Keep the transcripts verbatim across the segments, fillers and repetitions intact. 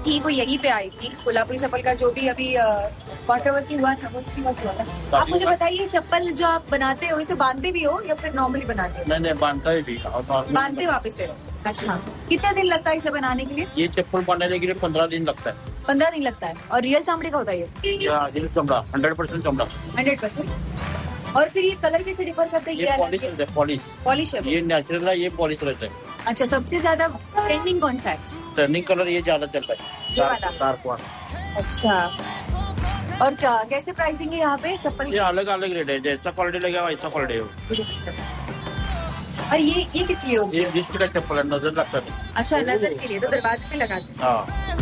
थी वो यहीं पे आई थी। कोल्हापुरी चप्पल का जो भी अभी कंट्रोवर्सी हुआ था वो इसी वक्त हुआ था। आप मुझे बताइए, चप्पल जो आप बनाते हो इसे बांधते भी हो या फिर नॉर्मली बनाते हो? नहीं नहीं, बांधता ही भी। बांधते वापस से? अच्छा, कितने दिन लगता है इसे बनाने के लिए? ये चप्पल बनाने के लिए पंद्रह दिन लगता है। पंद्रह दिन लगता है। और रियल चमड़े का होता है ये? रियल चमड़ा, हंड्रेड परसेंट चमड़ा। Hundred percent. और फिर ये कलर कैसे डिफर करता है? ये पॉलिश है, पॉलिश पॉलिश है। ये नेचुरल है, ये पॉलिश रहता है। अच्छा, सबसे ज्यादा ट्रेंडिंग कौन सा है? टर्निंग कलर ये ज्यादा चलता है, डार्क वाला। अच्छा, और क्या कैसे प्राइसिंग है यहाँ पे चप्पल? ये अलग अलग रेट है, जैसा क्वालिटी लगेगा वैसा क्वालिटी है। और ये ये किस लिए होगी? ये गिफ्ट का चप्पल है, नजर लगता है। अच्छा, नजर के लिए तो दरवाजे पे लगाते हैं। हाँ।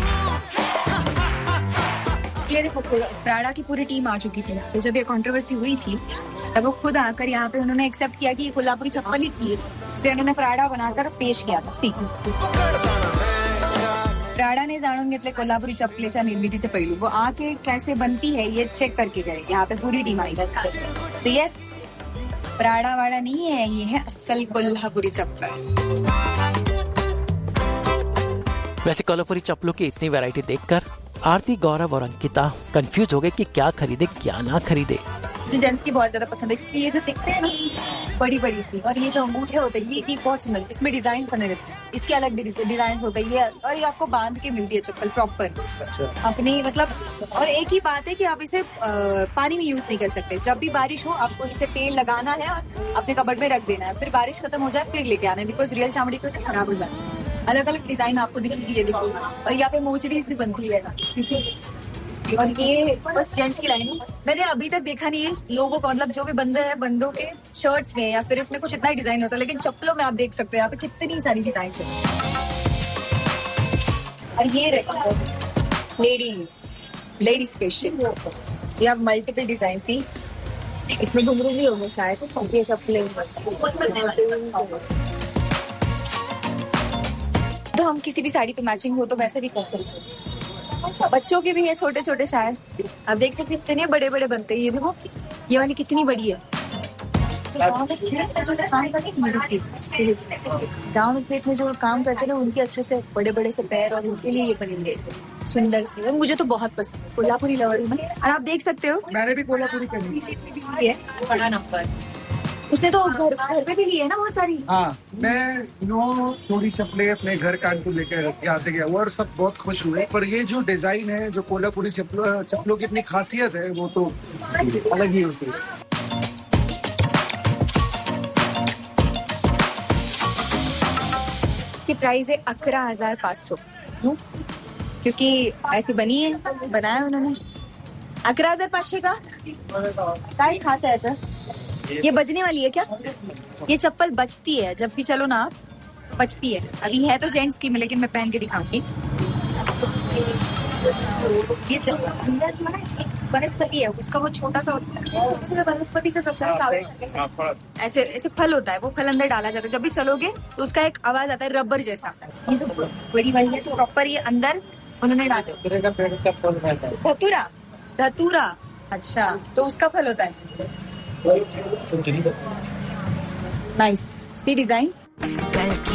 ये देखो, प्राडा की पूरी टीम आ चुकी थी। तो जब ये कंट्रोवर्सी हुई थी तब वो खुद आकर यहाँ पे उन्होंने एक्सेप्ट किया कि ये कोल्हापुरी चप्पल ही थी, इसे उन्होंने प्राडा बनाकर पेश किया था। सी प्राडाने जाणून घेतले कोल्हापुरी चप्पलेच्या निर्मितीचे पैलू, वो आके कैसे बनती है ये चेक करके गए। यहाँ पे पूरी टीम आई। सो यस, प्राडा वाड़ा नहीं है, ये है असल कोल्हापुरी चप्पल। वैसे कोल्हापुरी चप्पलों की इतनी वैरायटी देखकर आरती, गौरव और अंकिता कंफ्यूज हो गए कि क्या खरीदे क्या ना खरीदे। जो जेंट्स की बहुत ज्यादा पसंद है, क्योंकि ये जो दिखते हैं ना बड़ी बड़ी सी, और ये जो अंगूठे होते हैं ये बहुत सुंदर, इसमें डिजाइन बने रहते हैं, इसके अलग डिजाइन होते हैं। और ये आपको बांध के मिलती है चप्पल प्रॉपर अपनी, मतलब। और एक ही बात है कि आप इसे पानी में यूज नहीं कर सकते। जब भी बारिश हो आपको इसे तेल लगाना है और अपने कबर्ड में रख देना है, फिर बारिश खत्म हो जाए फिर लेके आना है, बिकॉज रियल चामड़ी को खराब हो जाती है। अलग अलग डिजाइन आपको दिखेगी, ये देखो। और यहाँ पे मोचड़ीज भी बनती है किसी, और ये बस जेंट्स की लाइन है। मैंने अभी तक देखा नहीं है लोगों को, मतलब जो भी बंदे हैं बंदों के शर्ट्स में या फिर इसमें कुछ इतना डिजाइन होता है, लेकिन चप्पलों में आप देख सकते हो यहाँ पे कितनी सारी डिजाइन है। और ये रखी लेडीज लेडीज स्पेशल, ये आप मल्टीपल डिजाइन सी, इसमें घुंघरू भी होंगे शायद। ये चप्पलें तो हम किसी भी साड़ी पे मैचिंग हो तो वैसे भी कर सकते हैं। बच्चों के भी है छोटे छोटे शायद, आप देख सकते हैं कितने बड़े बड़े बनते हैं। ये देखो, ये वाली कितनी बड़ी है। गाँव में खेत में जो काम करते हैं उनके अच्छे से बड़े बड़े से पैर, और उनके लिए ये बनेंगे सुंदर सी। और मुझे तो बहुत पसंद है कोल्हापुरी लवड़ी में। और आप देख सकते हो मैंने भी कोल्हापुरी पहनी है, बड़ा नंबर। उसने तो घर घर पे भी ली है ना बहुत सारी। हाँ, मैं नौ जोड़ी चप्पलें अपने घर कानपुर लेकर यहाँ से गया हुआ और सब बहुत खुश हुए। पर ये जो डिजाइन है, जो कोल्हापुरी चप्पलों चप्पलों की अपनी खासियत है, वो तो अलग ही होती है। इसकी प्राइस है अकरा हजार पाँच सौ, क्योंकि ऐसी बनी है, बनाया उन्होंने। अकरा हजार पाचशे का काय खास है ऐसा? ये बजने वाली है क्या? ये चप्पल बजती है जब भी चलो ना, बजती है। अभी है तो जेंट्स की में, लेकिन मैं पहन के दिखाऊंगी। ये एक वनस्पति है, उसका वो छोटा सा वनस्पति का सस्ता ऐसे ऐसे फल होता है, वो फल अंदर डाला जाता है। जब भी चलोगे तो उसका एक आवाज आता है रबर जैसा। ये तो बड़ी वाली है, तो प्रॉपर ये अंदर उन्होंने डाला धतूरा। धतूरा, अच्छा, तो उसका फल होता है। नाइस सी डिजाइन।